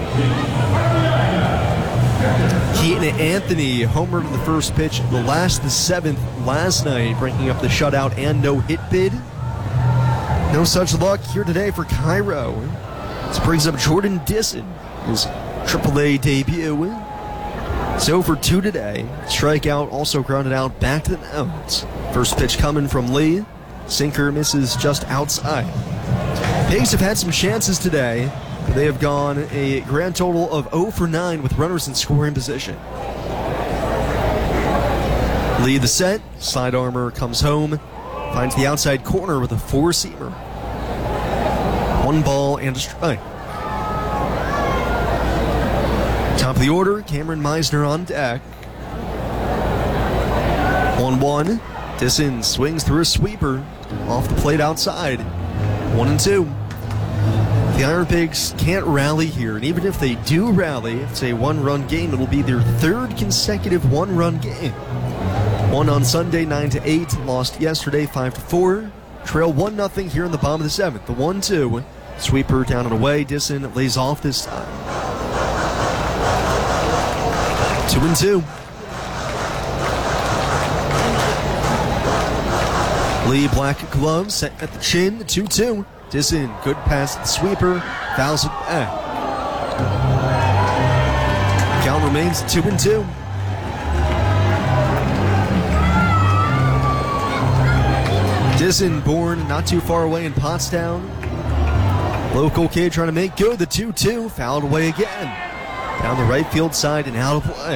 D: Keaton Anthony homered in the first pitch, the last, the seventh last night, breaking up the shutout and no-hit bid. No such luck here today for Cairo. This brings up Jordan Disson, his triple A debut. So for two today. Strikeout, also grounded out back to the mound. First pitch coming from Lee. Sinker misses just outside. Pigs have had some chances today. They have gone a grand total of oh for nine with runners in scoring position. Lead the set. Side armor comes home. Finds the outside corner with a four-seamer. One ball and a strike. Top of the order, Cameron Meisner on deck. one one. Disson swings through a sweeper. Off the plate outside. One and two. The Iron Pigs can't rally here, and even if they do rally, it's a one-run game. It'll be their third consecutive one-run game. One on Sunday, nine to eight. Lost yesterday, five to four. Trail one nothing here in the bottom of the seventh. The one two. Sweeper down and away. Disson lays off this time. Two and two. Lee black gloves set at the chin. two two. Disson, good pass to the sweeper, fouls it back. Count remains two and two. Disson, born not too far away in Pottstown. Local kid trying to make good. The two two, fouled away again. Down the right field side and out of play.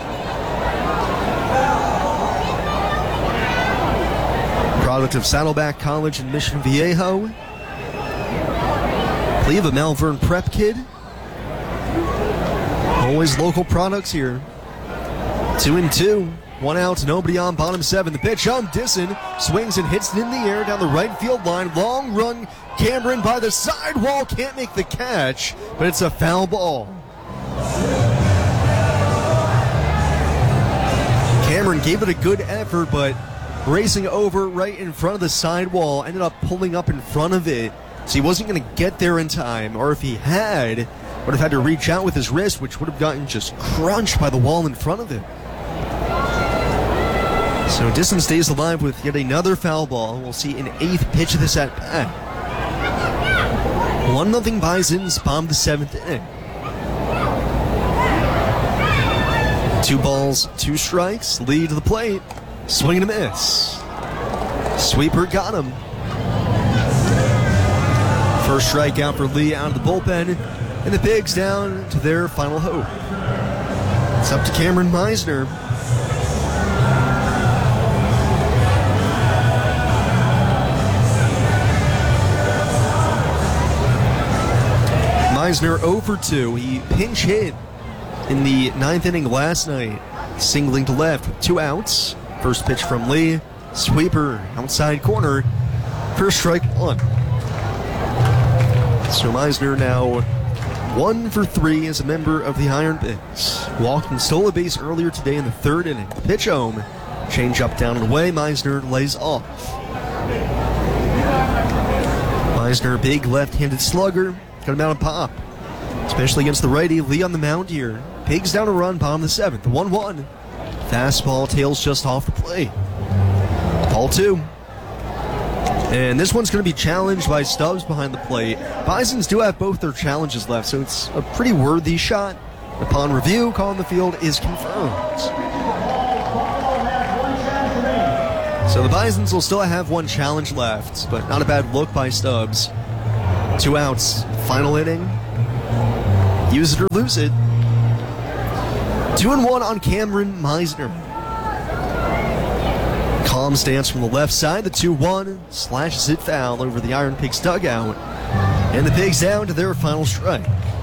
D: Product of Saddleback College in Mission Viejo. Leave a Malvern Prep kid. Always local products here. Two and two. One out, nobody on bottom seven. The pitch on Disson. Swings and hits it in the air down the right field line. Long run. Cameron by the sidewall. Can't make the catch, but it's a foul ball. Cameron gave it a good effort, but racing over right in front of the sidewall. Ended up pulling up in front of it. So he wasn't going to get there in time, or if he had, would have had to reach out with his wrist, which would have gotten just crunched by the wall in front of him. So Disson stays alive with yet another foul ball. We'll see an eighth pitch of this at bat. one nothing Bisons, bomb the seventh inning. Two balls, two strikes, lead to the plate. Swing and a miss. Sweeper got him. First strikeout for Lee out of the bullpen, and the Pigs down to their final hope. It's up to Cameron Meisner. Meisner oh for two. He pinch hit in the ninth inning last night, singling to left with two outs. First pitch from Lee, sweeper outside corner, first strike one. So Meisner now one for three as a member of the Iron Pigs. Walked and stole a base earlier today in the third inning. Pitch home, change up down and away. Meisner lays off. Meisner, big left-handed slugger, got him out of pop, especially against the righty. Lee on the mound here. Pigs down a run, bottom of the seventh, the one one. Fastball, tails just off the plate. Ball two. And this one's going to be challenged by Stubbs behind the plate. Bisons do have both their challenges left, so it's a pretty worthy shot. Upon review, call on the field is confirmed. So the Bisons will still have one challenge left, but not a bad look by Stubbs. Two outs, final inning. Use it or lose it. Two and one on Cameron Meisner. Calm stance from the left side. The two one slashes it foul over the Iron Pigs dugout. And the Pigs down to their final strike.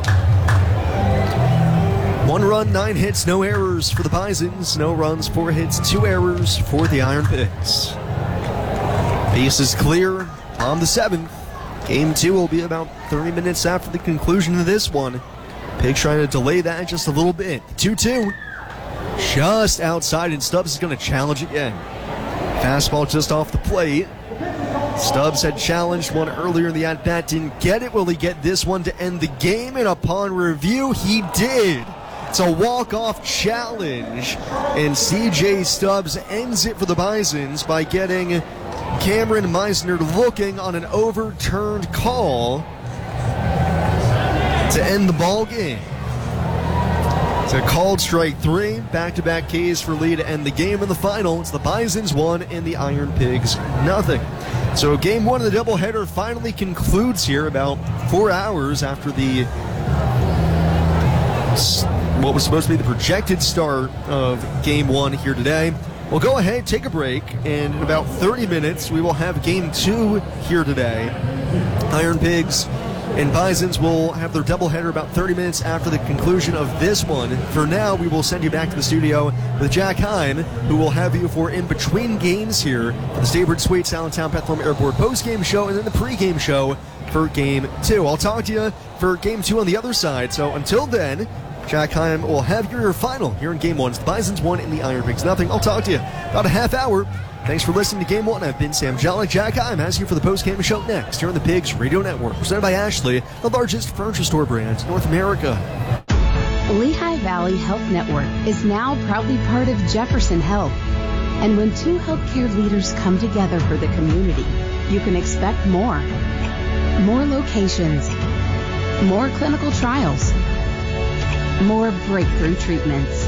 D: One run, nine hits, no errors for the Bisons. No runs, four hits, two errors for the Iron Pigs. Base is clear on the seventh. Game two will be about thirty minutes after the conclusion of this one. Pigs trying to delay that just a little bit. two two. Just outside, and Stubbs is going to challenge again. Fastball just off the plate. Stubbs had challenged one earlier in the at-bat, didn't get it. Will he get this one to end the game? And upon review, he did. It's a walk-off challenge. And C J Stubbs ends it for the Bisons by getting Cameron Meisner looking on an overturned call to end the ball game. It's a called strike three, back-to-back Ks for Lee to end the game in the final. It's the Bisons one and the Iron Pigs nothing. So game one of the doubleheader finally concludes here about four hours after the what was supposed to be the projected start of game one here today. We'll go ahead, take a break, and in about thirty minutes we will have game two here today. Iron Pigs and Bisons will have their doubleheader about thirty minutes after the conclusion of this one. For now, we will send you back to the studio with Jack Heim, who will have you for in between games here for the Staybridge Suites Allentown Bethlehem Airport post-game show and then the pre-game show for game two. I'll talk to you for game two on the other side. So until then, Jack Heim will have your final here in game one. It's the Bisons one and the Iron Pigs nothing. I'll talk to you about a half hour. Thanks for listening to Game one. I've been Sam Jolly. Jack Heim has you for the post-game show next here on the Pigs Radio Network, presented by Ashley, the largest furniture store brand in North America.
A: Lehigh Valley Health Network is now proudly part of Jefferson Health. And when two healthcare leaders come together for the community, you can expect more. More locations, more clinical trials, more breakthrough treatments.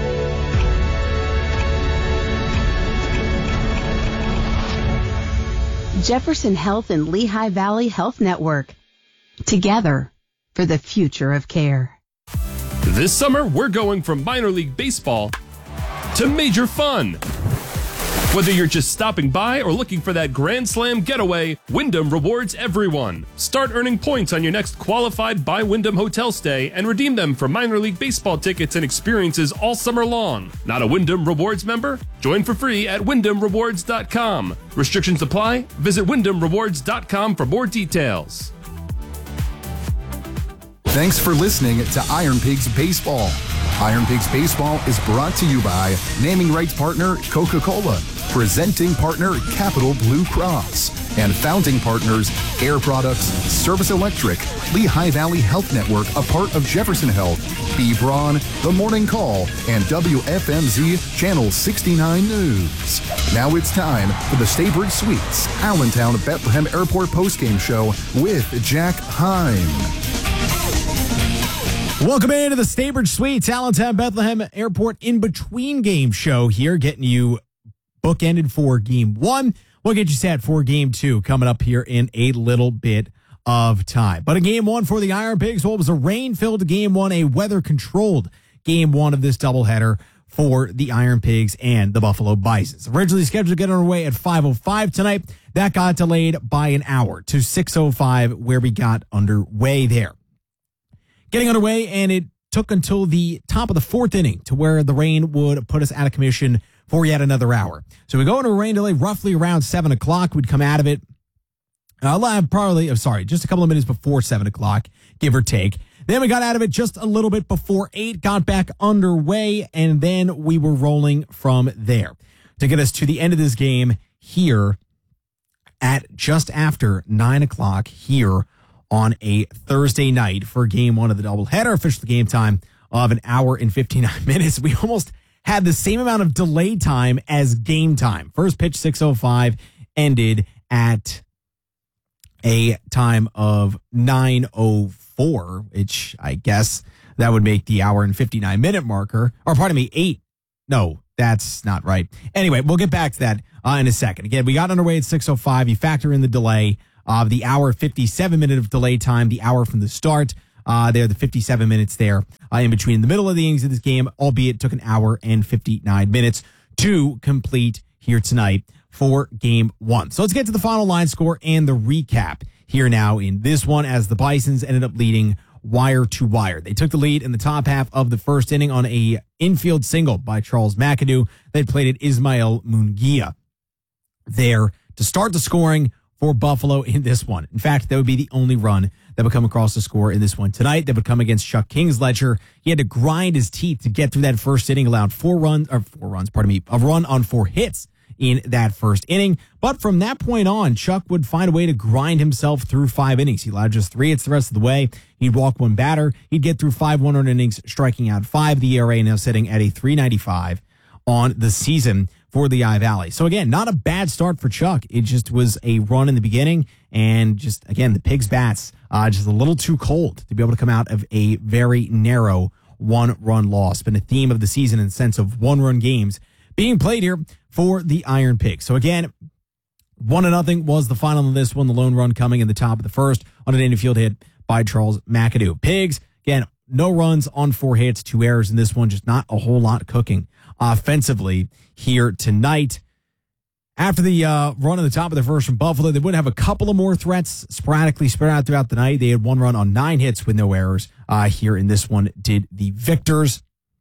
A: Jefferson Health and Lehigh Valley Health Network. Together for the future of care.
C: This summer, we're going from minor league baseball to major fun. Whether you're just stopping by or looking for that Grand Slam getaway, Wyndham rewards everyone. Start earning points on your next qualified by Wyndham hotel stay and redeem them for minor league baseball tickets and experiences all summer long. Not a Wyndham Rewards member? Join for free at wyndham rewards dot com. Restrictions apply. Visit wyndham rewards dot com for more details.
V: Thanks for listening to Iron Pigs Baseball. Iron Pigs Baseball is brought to you by naming rights partner Coca-Cola, presenting partner Capital Blue Cross, and founding partners Air Products, Service Electric, Lehigh Valley Health Network, a part of Jefferson Health, B. Braun, The Morning Call, and W F M Z Channel sixty-nine News. Now it's time for the Staybridge Suites Allentown Bethlehem Airport postgame show with Jack Heim.
J: Welcome into the Staybridge Suites, Allentown Bethlehem Airport in-between game show here, getting you bookended for game one. We'll get you set for game two coming up here in a little bit of time. But in game one for the Iron Pigs, well, it was a rain-filled game one, a weather-controlled game one of this doubleheader for the Iron Pigs and the Buffalo Bisons. Originally scheduled to get underway at five oh five tonight. That got delayed by an hour to six oh five, where we got underway there. Getting underway, and it took until the top of the fourth inning to where the rain would put us out of commission for yet another hour. So we go into a rain delay roughly around seven o'clock. We'd come out of it uh, probably, I'm sorry, just a couple of minutes before seven o'clock, give or take. Then we got out of it just a little bit before eight, got back underway, and then we were rolling from there to get us to the end of this game here at just after nine o'clock here on a Thursday night for game one of the doubleheader. Official game time of an hour and fifty-nine minutes. We almost had the same amount of delay time as game time. First pitch, six oh five, ended at a time of nine oh four, which I guess that would make the hour and fifty-nine minute marker, or pardon me, eight. No, that's not right. Anyway, we'll get back to that uh, in a second. Again, we got underway at six oh five. You factor in the delay of the hour, fifty-seven minute of delay time, the hour from the start. Uh, there, the fifty-seven minutes there uh, in between the middle of the innings of this game, albeit took an hour and fifty-nine minutes to complete here tonight for game one. So let's get to the final line score and the recap here now in this one, as the Bisons ended up leading wire to wire. They took the lead in the top half of the first inning on a infield single by Charles McAdoo. They played at Ismael Munguia there to start the scoring for Buffalo in this one. In fact, that would be the only run that would come across the score in this one tonight. That would come against Chuck Kingsledger. He had to grind his teeth to get through that first inning, allowed four runs, or four runs, pardon me, a run on four hits in that first inning. But from that point on, Chuck would find a way to grind himself through five innings. He allowed just three hits the rest of the way. He'd walk one batter. He'd get through five one-run innings, striking out five. The E R A now sitting at a three ninety-five on the season for the Lehigh Valley. So again, not a bad start for Chuck. It just was a run in the beginning, and just, again, the Pigs' bats uh, just a little too cold to be able to come out of a very narrow one-run loss. Been a theme of the season in the sense of one-run games being played here for the Iron Pigs. So again, one to nothing was the final of this one. The lone run coming in the top of the first on an infield hit by Charles McAdoo. Pigs, again, no runs on four hits, two errors in this one. Just not a whole lot cooking offensively here tonight. After the uh, run on the top of the first from Buffalo, they would have a couple of more threats sporadically spread out throughout the night. They had one run on nine hits with no errors. Uh, here in this one did the Victors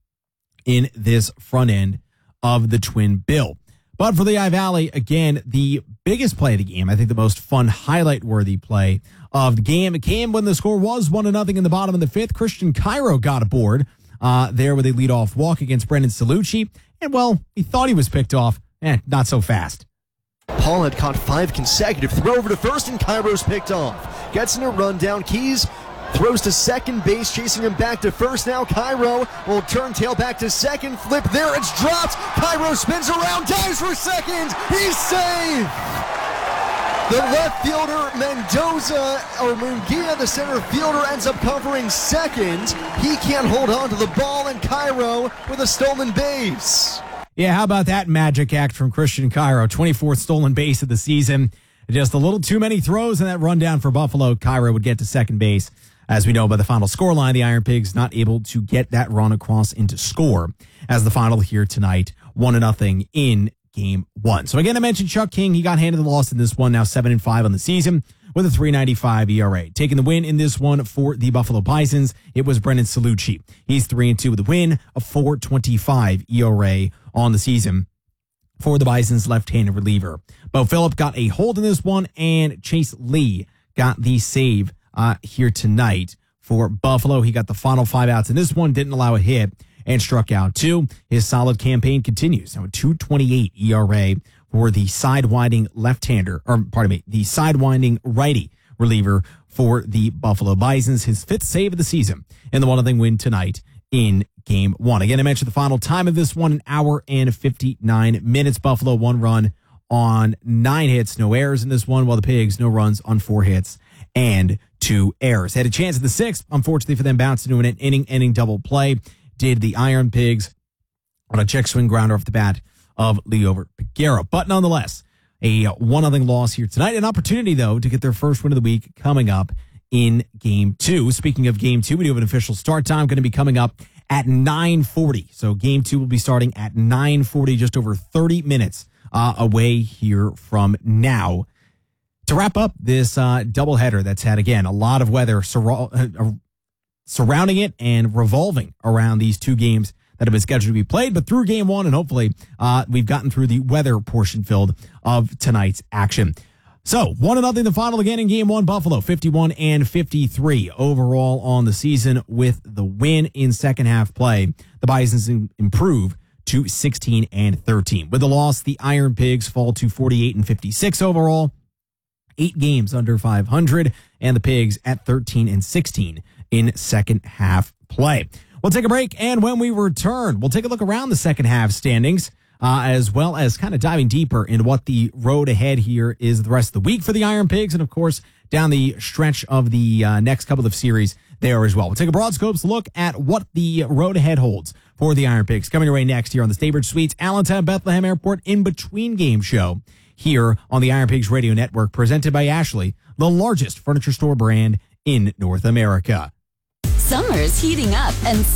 J: in this front end of the Twin Bill. But for the Lehigh Valley, again, the biggest play of the game, I think the most fun, highlight-worthy play of the game, it came when the score was one to nothing in the bottom of the fifth. Christian Cairo got aboard uh, there with a leadoff walk against Brendan Salucci. And, well, he thought he was picked off. Eh, not so fast.
D: Paul had caught five consecutive. Throw over to first, and Cairo's picked off. Gets in a run down. Keys throws to second base, chasing him back to first now. Cairo will turn tail back to second. Flip there, it's dropped. Cairo spins around, dives for second. He's safe. The left fielder, Mendoza, or Munguia, the center fielder, ends up covering second. He can't hold on to the ball, and Cairo with a stolen base.
J: Yeah, how about that magic act from Christian Cairo? twenty-fourth stolen base of the season. Just a little too many throws in that rundown for Buffalo. Cairo would get to second base. As we know by the final scoreline, the Iron Pigs not able to get that run across into score as the final here tonight, one to nothing in game one. So again, I mentioned Chuck King. He got handed the loss in this one, now seven and five on the season with a three ninety-five E R A. Taking the win in this one for the Buffalo Bisons, it was Brendan Salucci. He's three and two with a win, a four twenty-five E R A on the season for the Bison's left-handed reliever. Bo Phillip got a hold in this one, and Chase Lee got the save uh, here tonight for Buffalo. He got the final five outs in this one, didn't allow a hit, and struck out two. His solid campaign continues. Now a two twenty-eight E R A for the sidewinding left-hander, or pardon me, the sidewinding righty reliever for the Buffalo Bisons. His fifth save of the season in the one nothing win tonight in game one. Again, I mentioned the final time of this one, an hour and fifty-nine minutes. Buffalo, one run on nine hits, no errors in this one, while the Pigs, no runs on four hits and two errors. Had a chance at the sixth. Unfortunately for them, bounced into an inning-ending double play. Did the Iron Pigs on a check swing grounder off the bat of Liover Peguero. But nonetheless, a one nothing loss here tonight. An opportunity, though, to get their first win of the week coming up in game two. Speaking of game two, we do have an official start time going to be coming up at nine forty. So game two will be starting at nine forty, just over thirty minutes uh, away here from now. To wrap up this uh, doubleheader that's had, again, a lot of weather sur- uh, surrounding it and revolving around these two games that have been scheduled to be played. But through game one, and hopefully uh, we've gotten through the weather portion filled of tonight's action. So, one to nothing the final again in game one. Buffalo fifty-one and fifty-three overall on the season with the win in second half play. The Bisons improve to sixteen and thirteen. With the loss, the Iron Pigs fall to forty-eight and fifty-six overall. eight games under five hundred, and the Pigs at thirteen and sixteen in second half play. We'll take a break, and when we return, we'll take a look around the second half standings, uh, as well as kind of diving deeper into what the road ahead here is the rest of the week for the Iron Pigs, and of course, down the stretch of the uh, next couple of series there as well. We'll take a broad scopes look at what the road ahead holds for the Iron Pigs. Coming your way next here on the Staybridge Suites Allentown Bethlehem Airport in between game show here on the Iron Pigs Radio Network, presented by Ashley, the largest furniture store brand in North America.
L: Summer's heating up and